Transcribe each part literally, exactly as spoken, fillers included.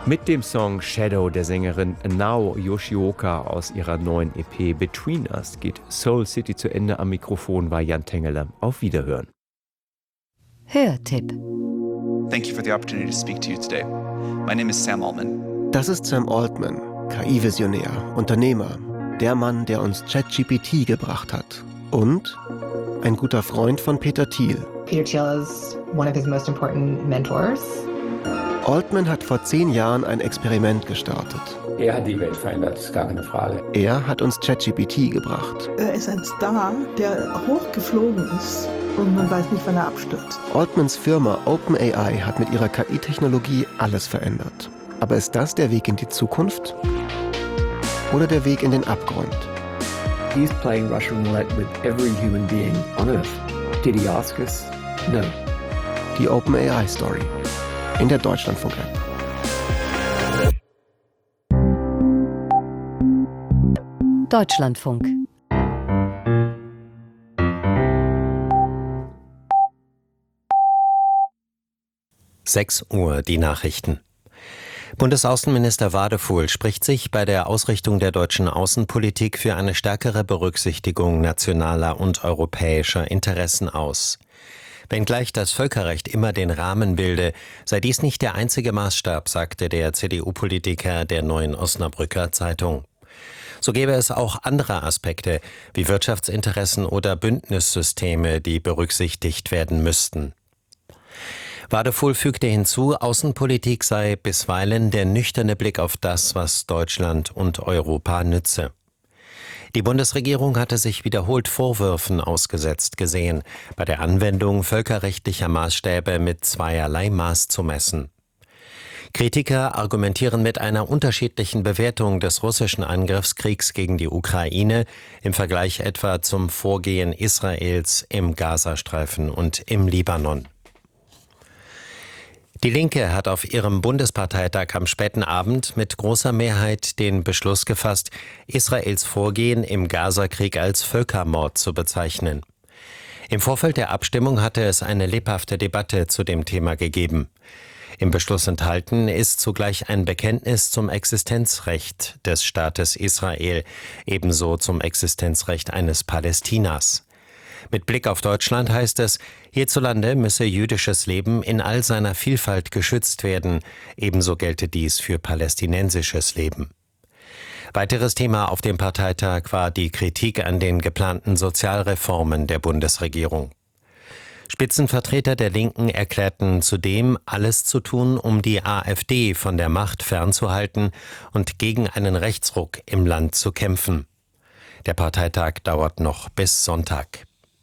Mit dem Song Shadow der Sängerin Nao Yoshioka aus ihrer neuen E P Between Us geht Soul City zu Ende. Am Mikrofon war Jan Tengele. Auf Wiederhören. Hörtipp. Thank you for the opportunity to speak to you today. My name is Sam Altman. Das ist Sam Altman, K I-Visionär, Unternehmer, der Mann, der uns ChatGPT gebracht hat. Und ein guter Freund von Peter Thiel. Peter Thiel is one of his most important mentors. Altman hat vor zehn Jahren ein Experiment gestartet. Er hat die Welt verändert, ist gar keine Frage. Er hat uns ChatGPT gebracht. Er ist ein Star, der hochgeflogen ist und man weiß nicht, wann er abstürzt. Altmans Firma OpenAI hat mit ihrer K I-Technologie alles verändert. Aber ist das der Weg in die Zukunft? Oder der Weg in den Abgrund? He's playing Russian roulette with every human being on Earth. Did he ask us? No. Die OpenAI-Story. In der Deutschlandfunk-App. Deutschlandfunk. sechs Uhr, die Nachrichten. Bundesaußenminister Wadefuhl spricht sich bei der Ausrichtung der deutschen Außenpolitik für eine stärkere Berücksichtigung nationaler und europäischer Interessen aus. Wenngleich das Völkerrecht immer den Rahmen bilde, sei dies nicht der einzige Maßstab, sagte der C D U-Politiker der Neuen Osnabrücker Zeitung. So gäbe es auch andere Aspekte, wie Wirtschaftsinteressen oder Bündnissysteme, die berücksichtigt werden müssten. Wadefuhl fügte hinzu, Außenpolitik sei bisweilen der nüchterne Blick auf das, was Deutschland und Europa nütze. Die Bundesregierung hatte sich wiederholt Vorwürfen ausgesetzt gesehen, bei der Anwendung völkerrechtlicher Maßstäbe mit zweierlei Maß zu messen. Kritiker argumentieren mit einer unterschiedlichen Bewertung des russischen Angriffskriegs gegen die Ukraine im Vergleich etwa zum Vorgehen Israels im Gazastreifen und im Libanon. Die Linke hat auf ihrem Bundesparteitag am späten Abend mit großer Mehrheit den Beschluss gefasst, Israels Vorgehen im Gazakrieg als Völkermord zu bezeichnen. Im Vorfeld der Abstimmung hatte es eine lebhafte Debatte zu dem Thema gegeben. Im Beschluss enthalten ist zugleich ein Bekenntnis zum Existenzrecht des Staates Israel, ebenso zum Existenzrecht eines Palästinas. Mit Blick auf Deutschland heißt es, hierzulande müsse jüdisches Leben in all seiner Vielfalt geschützt werden, ebenso gelte dies für palästinensisches Leben. Weiteres Thema auf dem Parteitag war die Kritik an den geplanten Sozialreformen der Bundesregierung. Spitzenvertreter der Linken erklärten zudem, alles zu tun, um die AfD von der Macht fernzuhalten und gegen einen Rechtsruck im Land zu kämpfen. Der Parteitag dauert noch bis Sonntag.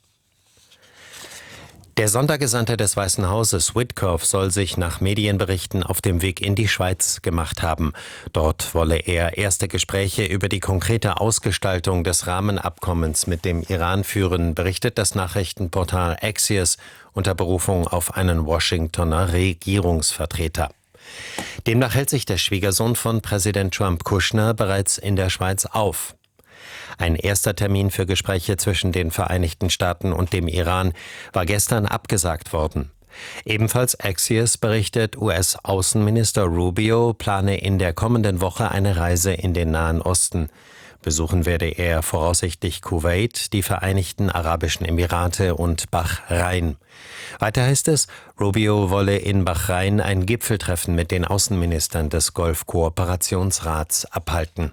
Der Sondergesandte des Weißen Hauses, Witkoff, soll sich nach Medienberichten auf dem Weg in die Schweiz gemacht haben. Dort wolle er erste Gespräche über die konkrete Ausgestaltung des Rahmenabkommens mit dem Iran führen, berichtet das Nachrichtenportal Axios unter Berufung auf einen Washingtoner Regierungsvertreter. Demnach hält sich der Schwiegersohn von Präsident Trump, Kushner, bereits in der Schweiz auf. Ein erster Termin für Gespräche zwischen den Vereinigten Staaten und dem Iran war gestern abgesagt worden. Ebenfalls Axios berichtet, U S-Außenminister Rubio plane in der kommenden Woche eine Reise in den Nahen Osten. Besuchen werde er voraussichtlich Kuwait, die Vereinigten Arabischen Emirate und Bahrain. Weiter heißt es, Rubio wolle in Bahrain ein Gipfeltreffen mit den Außenministern des Golfkooperationsrats abhalten.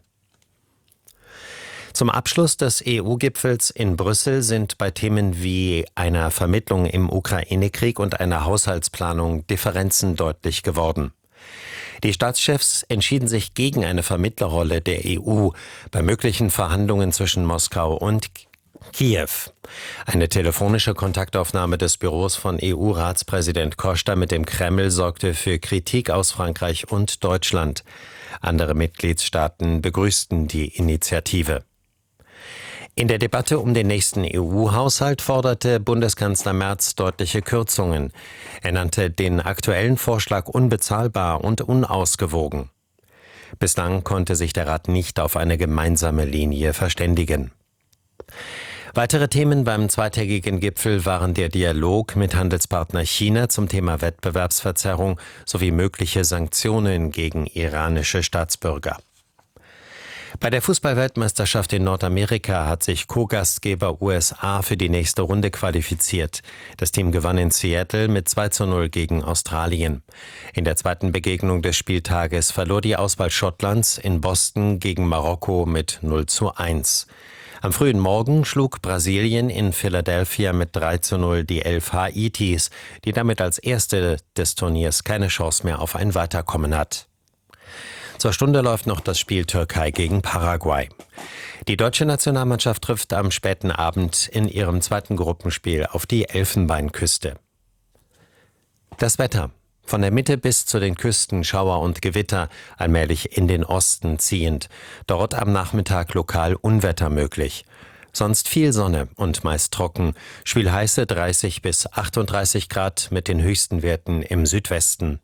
Zum Abschluss des E U-Gipfels in Brüssel sind bei Themen wie einer Vermittlung im Ukraine-Krieg und einer Haushaltsplanung Differenzen deutlich geworden. Die Staatschefs entschieden sich gegen eine Vermittlerrolle der E U bei möglichen Verhandlungen zwischen Moskau und Kiew. Eine telefonische Kontaktaufnahme des Büros von E U-Ratspräsident Costa mit dem Kreml sorgte für Kritik aus Frankreich und Deutschland. Andere Mitgliedstaaten begrüßten die Initiative. In der Debatte um den nächsten E U-Haushalt forderte Bundeskanzler Merz deutliche Kürzungen. Er nannte den aktuellen Vorschlag unbezahlbar und unausgewogen. Bislang konnte sich der Rat nicht auf eine gemeinsame Linie verständigen. Weitere Themen beim zweitägigen Gipfel waren der Dialog mit Handelspartner China zum Thema Wettbewerbsverzerrung sowie mögliche Sanktionen gegen iranische Staatsbürger. Bei der Fußball-Weltmeisterschaft in Nordamerika hat sich Co-Gastgeber U S A für die nächste Runde qualifiziert. Das Team gewann in Seattle mit zwei zu null gegen Australien. In der zweiten Begegnung des Spieltages verlor die Auswahl Schottlands in Boston gegen Marokko mit null zu eins. Am frühen Morgen schlug Brasilien in Philadelphia mit drei zu null die elf Haitis, die damit als erste des Turniers keine Chance mehr auf ein Weiterkommen hat. Zur Stunde läuft noch das Spiel Türkei gegen Paraguay. Die deutsche Nationalmannschaft trifft am späten Abend in ihrem zweiten Gruppenspiel auf die Elfenbeinküste. Das Wetter. Von der Mitte bis zu den Küsten Schauer und Gewitter, allmählich in den Osten ziehend. Dort am Nachmittag lokal Unwetter möglich. Sonst viel Sonne und meist trocken. Schwülheiße dreißig bis achtunddreißig Grad mit den höchsten Werten im Südwesten.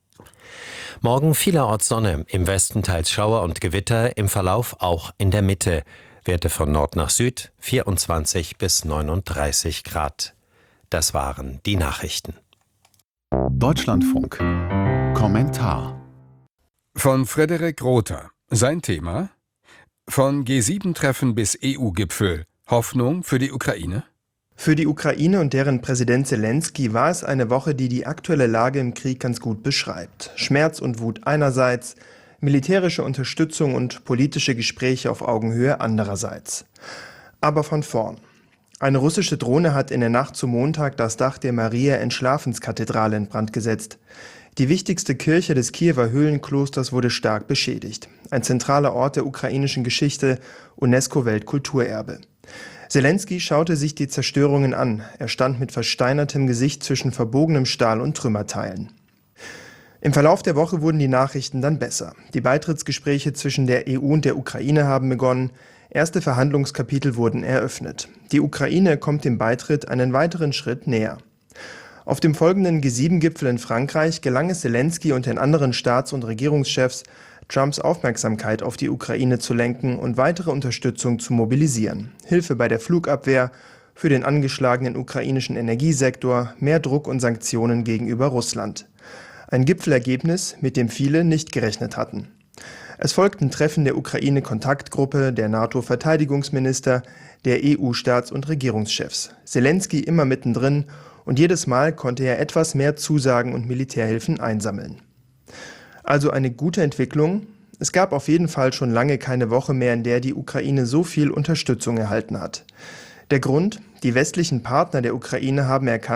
Morgen vielerorts Sonne, im Westen teils Schauer und Gewitter, im Verlauf auch in der Mitte. Werte von Nord nach Süd vierundzwanzig bis neununddreißig Grad. Das waren die Nachrichten. Deutschlandfunk. Kommentar von Frederik Rother. Sein Thema: Von G sieben Treffen bis E U-Gipfel. Hoffnung für die Ukraine? Für die Ukraine und deren Präsident Zelensky war es eine Woche, die die aktuelle Lage im Krieg ganz gut beschreibt. Schmerz und Wut einerseits, militärische Unterstützung und politische Gespräche auf Augenhöhe andererseits. Aber von vorn. Eine russische Drohne hat in der Nacht zum Montag das Dach der Maria-Entschlafenskathedrale in Brand gesetzt. Die wichtigste Kirche des Kiewer Höhlenklosters wurde stark beschädigt. Ein zentraler Ort der ukrainischen Geschichte, UNESCO-Weltkulturerbe. Zelensky schaute sich die Zerstörungen an. Er stand mit versteinertem Gesicht zwischen verbogenem Stahl und Trümmerteilen. Im Verlauf der Woche wurden die Nachrichten dann besser. Die Beitrittsgespräche zwischen der E U und der Ukraine haben begonnen. Erste Verhandlungskapitel wurden eröffnet. Die Ukraine kommt dem Beitritt einen weiteren Schritt näher. Auf dem folgenden G sieben Gipfel in Frankreich gelang es Zelensky und den anderen Staats- und Regierungschefs, Trumps Aufmerksamkeit auf die Ukraine zu lenken und weitere Unterstützung zu mobilisieren. Hilfe bei der Flugabwehr, für den angeschlagenen ukrainischen Energiesektor, mehr Druck und Sanktionen gegenüber Russland. Ein Gipfelergebnis, mit dem viele nicht gerechnet hatten. Es folgten Treffen der Ukraine-Kontaktgruppe, der NATO-Verteidigungsminister, der E U-Staats- und Regierungschefs. Zelensky immer mittendrin und jedes Mal konnte er etwas mehr Zusagen und Militärhilfen einsammeln. Also eine gute Entwicklung. Es gab auf jeden Fall schon lange keine Woche mehr, in der die Ukraine so viel Unterstützung erhalten hat. Der Grund: Die westlichen Partner der Ukraine haben erkannt,